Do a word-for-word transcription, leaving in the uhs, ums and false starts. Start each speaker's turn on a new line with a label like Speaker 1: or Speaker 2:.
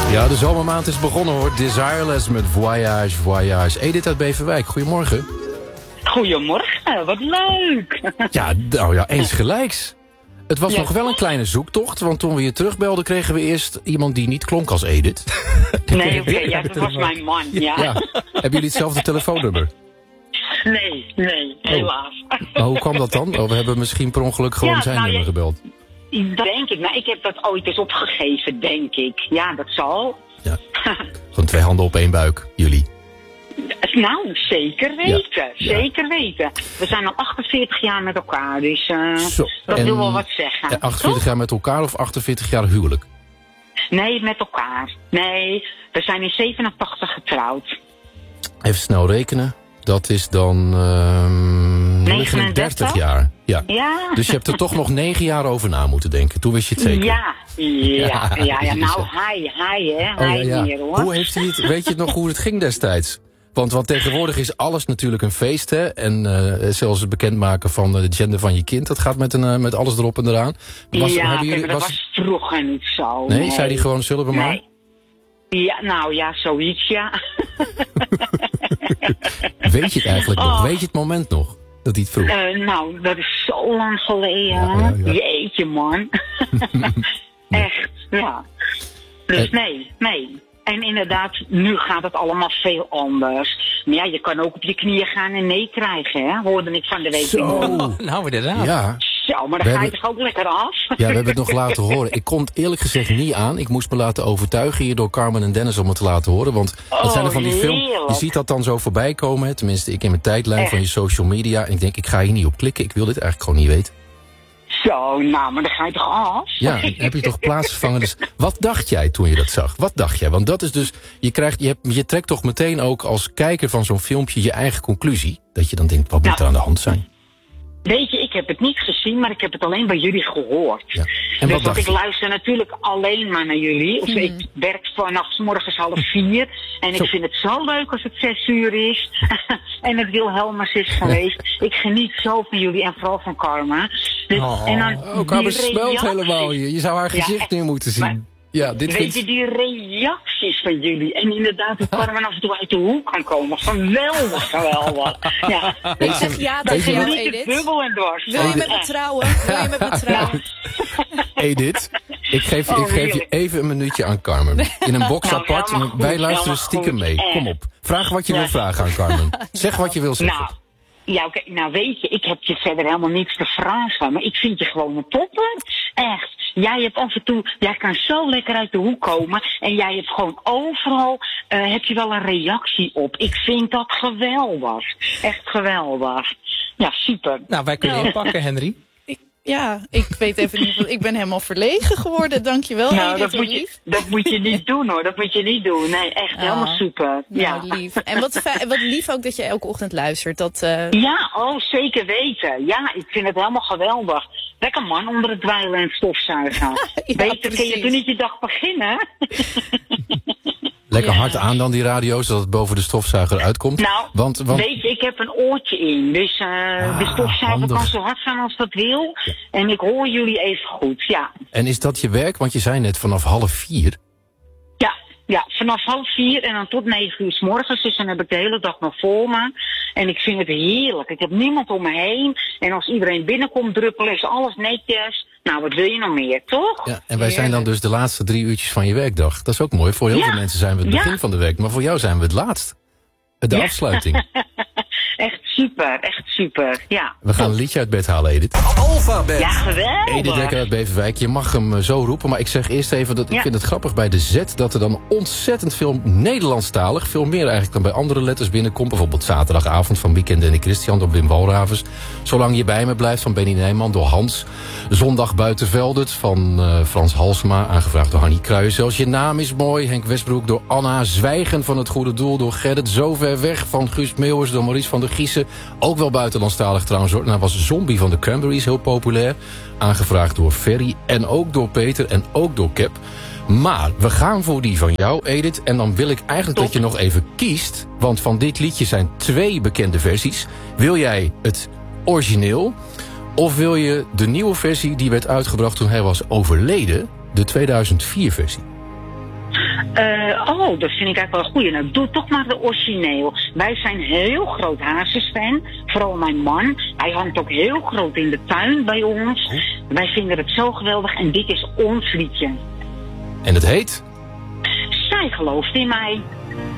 Speaker 1: Ja, de zomermaand is begonnen hoor. Desireless met Voyage, Voyage. Edith uit Beverwijk, goedemorgen.
Speaker 2: Goedemorgen, wat leuk.
Speaker 1: Ja, nou ja, eens gelijks. Het was
Speaker 2: Ja.
Speaker 1: nog wel een kleine zoektocht, want toen we je terugbelden kregen we eerst iemand die niet klonk als Edith.
Speaker 2: Nee, oké, ja, dat was mijn man, ja.
Speaker 1: Ja. Hebben jullie hetzelfde telefoonnummer?
Speaker 2: Nee, nee, helaas.
Speaker 1: Maar hoe kwam dat dan? Oh, we hebben misschien per ongeluk gewoon
Speaker 2: Ja,
Speaker 1: zijn
Speaker 2: nou,
Speaker 1: nummer
Speaker 2: je-
Speaker 1: gebeld.
Speaker 2: Dat denk ik. Nou, ik heb dat ooit eens opgegeven, denk ik. Ja, dat zal.
Speaker 1: Ja. Gewoon twee handen op één buik, jullie.
Speaker 2: Nou, zeker weten.
Speaker 1: Ja.
Speaker 2: Zeker weten. We zijn al achtenveertig jaar met elkaar, dus uh,
Speaker 1: Zo.
Speaker 2: dat
Speaker 1: En-
Speaker 2: wil wel wat zeggen.
Speaker 1: En achtenveertig jaar met elkaar of achtenveertig jaar huwelijk?
Speaker 2: Nee, met elkaar. Nee, we zijn in zevenentachtig getrouwd.
Speaker 1: Even snel rekenen. Dat is dan ehm negenendertig jaar. Ja.
Speaker 2: Ja.
Speaker 1: Dus je hebt er toch nog negen jaar over na moeten denken. Toen wist je het zeker.
Speaker 2: Ja, ja, ja, ja.
Speaker 1: Ja.
Speaker 2: Nou, hij, hij, hè.
Speaker 1: Oh, ja,
Speaker 2: Hij
Speaker 1: ja.
Speaker 2: meer, hoor.
Speaker 1: Hoe heeft hij het, weet je het nog hoe het ging destijds? Want, want tegenwoordig is alles natuurlijk een feest, hè? En uh, zelfs het bekendmaken van de gender van je kind, dat gaat met, een, uh, met alles erop en eraan. Was,
Speaker 2: ja,
Speaker 1: hebben
Speaker 2: kijk,
Speaker 1: jullie,
Speaker 2: maar dat
Speaker 1: was,
Speaker 2: was vroeger niet zo.
Speaker 1: nee, zei hij gewoon, zullen we maar?
Speaker 2: Nee. Ja, nou ja, zoiets, ja.
Speaker 1: Weet je het eigenlijk nog?
Speaker 2: Oh.
Speaker 1: Weet je het moment nog? Dat hij het vroeg?
Speaker 2: Eh, nou, dat is zo lang geleden.
Speaker 1: Ja, ja, ja.
Speaker 2: Jeetje, man. Echt, ja. Dus
Speaker 1: En-
Speaker 2: nee, nee. En inderdaad, nu gaat het allemaal veel anders. Maar ja, je kan ook op je knieën gaan en nee krijgen, hè? Hoorde ik van de week.
Speaker 1: Zo.
Speaker 3: Nou, inderdaad.
Speaker 1: Ja.
Speaker 2: Zo, maar dan
Speaker 1: We
Speaker 2: ga je
Speaker 1: hebben-
Speaker 2: toch ook lekker af?
Speaker 1: Ja, we hebben het nog laten horen. Ik kon het eerlijk gezegd niet aan. Ik moest me laten overtuigen hier door Carmen en Dennis om het te laten horen. Want dat
Speaker 2: Oh,
Speaker 1: zijn er van die film.
Speaker 2: heerlijk.
Speaker 1: Je ziet dat dan zo voorbij komen. Hè? Tenminste, ik in mijn tijdlijn
Speaker 2: Echt?
Speaker 1: van je social media. En ik denk, ik ga hier niet op klikken. Ik wil dit eigenlijk gewoon niet weten.
Speaker 2: Zo, nou, maar dan ga je toch af?
Speaker 1: Ja, heb je toch plaatsvervangen. Dus wat dacht jij toen je dat zag? Wat dacht jij? Want dat is dus, je, krijgt, je, hebt, je trekt toch meteen ook als kijker van zo'n filmpje je eigen conclusie. Dat je dan denkt, wat moet
Speaker 2: Ja.
Speaker 1: er aan de hand zijn?
Speaker 2: Weet je, ik heb het niet gezien, maar ik heb het alleen bij jullie gehoord.
Speaker 1: Ja. En
Speaker 2: Dus
Speaker 1: wat
Speaker 2: want
Speaker 1: dacht
Speaker 2: ik
Speaker 1: je?
Speaker 2: luister natuurlijk alleen maar naar jullie. Of ik werk vanaf 's morgens half vier. En
Speaker 1: Zo.
Speaker 2: ik vind het zo leuk als het zes uur is. en het Wilhelmus is geweest. Ik geniet zo van jullie en vooral van Karma. Dus,
Speaker 3: Oh.
Speaker 2: en dan
Speaker 1: Oh, Carmen
Speaker 2: die
Speaker 1: smelt
Speaker 2: reacties.
Speaker 1: helemaal hier. Je zou haar
Speaker 2: Ja,
Speaker 1: gezicht
Speaker 2: echt.
Speaker 1: nu moeten zien.
Speaker 2: Maar-
Speaker 1: Ja, dit
Speaker 2: Weet
Speaker 1: vindt...
Speaker 2: je, die reacties van jullie. En inderdaad, hoe Carmen af en toe uit de hoek kan komen. Geweldig, geweldig. Ja.
Speaker 1: Weet
Speaker 4: Ik zeg
Speaker 1: je-
Speaker 4: ja
Speaker 1: weet
Speaker 4: tegen
Speaker 1: je
Speaker 4: jou,
Speaker 1: wat-
Speaker 2: Niet te
Speaker 4: Edith.
Speaker 2: dubbel en dwars.
Speaker 4: Wil je met me
Speaker 2: Echt.
Speaker 4: trouwen? Wil je met me trouwen?
Speaker 1: Edith, ik geef,
Speaker 2: Oh,
Speaker 1: ik geef je
Speaker 2: heerlijk.
Speaker 1: even een minuutje aan Carmen. In een box
Speaker 2: Nou,
Speaker 1: apart.
Speaker 2: helemaal
Speaker 1: En wij
Speaker 2: goed,
Speaker 1: luisteren
Speaker 2: helemaal
Speaker 1: stiekem
Speaker 2: goed,
Speaker 1: mee.
Speaker 2: echt.
Speaker 1: Kom op. Vraag wat je
Speaker 2: Ja.
Speaker 1: wil vragen aan Carmen. Zeg wat je wil zeggen.
Speaker 2: Nou, ja, oké. Nou, weet je, ik heb je verder helemaal niets te vragen. Maar ik vind je gewoon een topper. Echt. Jij hebt af en toe, jij kan zo lekker uit de hoek komen. En jij hebt gewoon overal, eh, heb je wel een reactie op. Ik vind dat geweldig. Echt geweldig. Ja, super.
Speaker 3: Nou, wij kunnen
Speaker 2: Ja.
Speaker 3: inpakken, Henry.
Speaker 4: Ik, ja, ik weet even niet. wat- Ik ben helemaal verlegen geworden. Dankjewel,
Speaker 2: Nou,
Speaker 4: Edith.
Speaker 2: dat
Speaker 4: wat
Speaker 2: moet, je,
Speaker 4: lief.
Speaker 2: dat moet je niet doen hoor. Dat moet je niet doen. Nee, echt helemaal
Speaker 4: Ah,
Speaker 2: super. Ja.
Speaker 4: Nou, lief. En wat, fijn- wat lief ook dat je elke ochtend luistert. Dat, eh,
Speaker 2: Ja, oh, zeker weten. Ja, ik vind het helemaal geweldig. Lekker man onder het dweilen en het stofzuigen.
Speaker 4: Ja,
Speaker 2: Beter kun je
Speaker 4: precies.
Speaker 2: toen niet je dag beginnen.
Speaker 1: Lekker
Speaker 2: Ja.
Speaker 1: hard aan dan die radio, zodat het boven de stofzuiger uitkomt.
Speaker 2: Nou,
Speaker 1: want, want,
Speaker 2: weet je, ik heb een oortje in. Dus eh
Speaker 1: Ah,
Speaker 2: de stofzuiger
Speaker 1: handig.
Speaker 2: kan zo hard zijn als dat wil. En ik hoor jullie even goed, ja.
Speaker 1: En is dat je werk? Want je zei net vanaf half vier.
Speaker 2: Ja, ja, vanaf half vier en dan tot negen uur 's morgens. Dus dan heb ik de hele dag nog voor me. En ik vind het heerlijk. Ik heb niemand om me heen. En als iedereen binnenkomt druppelen, is alles netjes. Nou, wat wil je nog meer, toch?
Speaker 1: Ja, en wij zijn dan dus de laatste drie uurtjes van je werkdag. Dat is ook mooi. Voor heel
Speaker 2: Ja.
Speaker 1: veel mensen zijn we het
Speaker 2: Ja.
Speaker 1: begin van de week. Maar voor jou zijn we het laatst. De
Speaker 2: Ja.
Speaker 1: afsluiting.
Speaker 2: Echt super, echt super, ja.
Speaker 1: We gaan een liedje uit bed halen, Edith.
Speaker 5: Alphabet.
Speaker 2: Ja, geweldig.
Speaker 1: Edith Dekker uit Beverwijk. Je mag hem eh, zo roepen. Maar ik zeg eerst even dat ik
Speaker 2: Ja.
Speaker 1: vind het grappig bij de Z... dat er dan ontzettend veel Nederlandstalig... veel meer eigenlijk dan bij andere letters binnenkomt. Bijvoorbeeld zaterdagavond van Weekend en Christian door Wim Walravens. Zolang je bij me blijft van Benny Nijman door Hans. Zondag buiten Veldert van uh, Frans Halsema. Aangevraagd door Hannie Kruijs. Zelfs Je naam is mooi. Henk Westbroek door Anna. Zwijgen van het goede doel door Gerrit. Zo ver weg van Guus Meeuwers door Maurice van der Giessen. Ook wel buitenlandstalig trouwens hoor. Nou was Zombie van de Cranberries heel populair. Aangevraagd door Ferry en ook door Peter en ook door Cap. Maar we gaan voor die van jou, Edith. En dan wil ik eigenlijk dat je nog even kiest. Want van dit liedje zijn twee bekende versies. Wil jij het origineel? Of wil je de nieuwe versie die werd uitgebracht toen hij was overleden? De tweeduizend vier versie.
Speaker 2: Uh, oh, dat vind ik eigenlijk wel een goeie. Nou, doe toch maar de origineel. Wij zijn heel groot Hazes-fan. Vooral mijn man. Hij hangt ook heel groot in de tuin bij ons. Wij vinden het zo geweldig en dit is ons liedje.
Speaker 1: En het heet?
Speaker 2: Zij gelooft in mij.